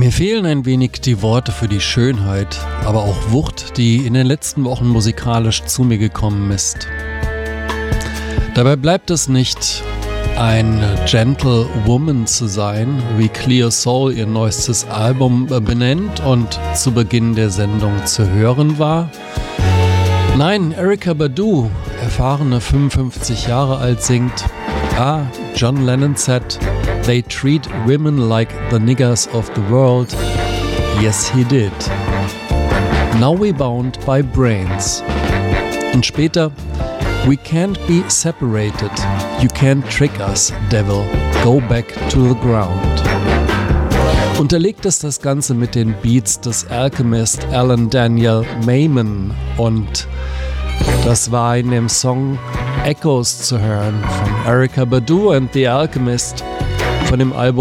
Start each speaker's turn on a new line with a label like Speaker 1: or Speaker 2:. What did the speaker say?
Speaker 1: Mir fehlen ein wenig die Worte für die Schönheit, aber auch Wucht, die in den letzten Wochen musikalisch zu mir gekommen ist. Dabei bleibt es nicht, ein Gentle Woman zu sein, wie Clear Soul ihr neuestes Album benennt und zu Beginn der Sendung zu hören war. Nein, Erykah Badu, erfahrene 55 Jahre alt, singt: John Lennon said, "They treat women like the niggers of the world." Yes, he did. Now we bound by brains. Und später: "We can't be separated. You can't trick us, devil. Go back to the ground." Unterlegt ist das Ganze mit den Beats des Alchemist Alan Daniel Mayman, und das war in dem Song Echoes zu hören von Erykah Badu and the Alchemist von dem Album